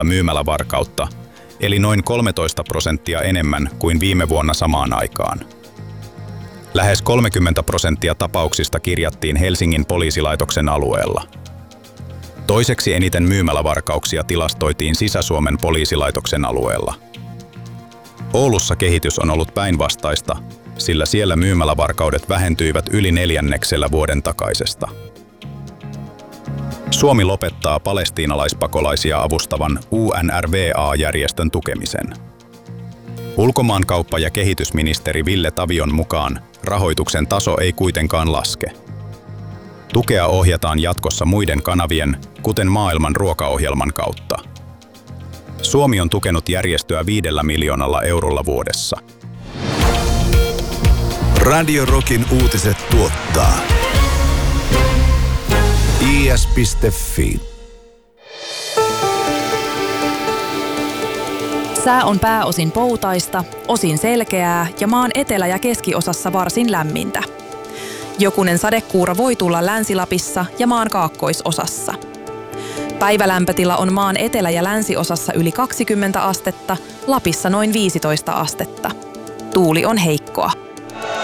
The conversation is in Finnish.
myymälävarkautta, eli noin 13% enemmän kuin viime vuonna samaan aikaan. Lähes 30% tapauksista kirjattiin Helsingin poliisilaitoksen alueella. Toiseksi eniten myymälävarkauksia tilastoitiin Sisä-Suomen poliisilaitoksen alueella. Oulussa kehitys on ollut päinvastaista, sillä siellä myymälävarkaudet vähentyivät yli 1/4 vuoden takaisesta. Suomi lopettaa palestiinalaispakolaisia avustavan UNRWA-järjestön tukemisen. Ulkomaankauppa- ja kehitysministeri Ville Tavion mukaan rahoituksen taso ei kuitenkaan laske. Tukea ohjataan jatkossa muiden kanavien, kuten Maailman ruokaohjelman kautta. Suomi on tukenut järjestöä 5 miljoonalla eurolla vuodessa. Radio Rockin uutiset tuottaa is.fi. Sää on pääosin poutaista, osin selkeää ja maan etelä- ja keskiosassa varsin lämmintä. Jokunen sadekuuro voi tulla Länsi-Lapissa ja maan kaakkoisosassa. Päivälämpötila on maan etelä- ja länsiosassa yli 20 astetta, Lapissa noin 15 astetta. Tuuli on heikkoa.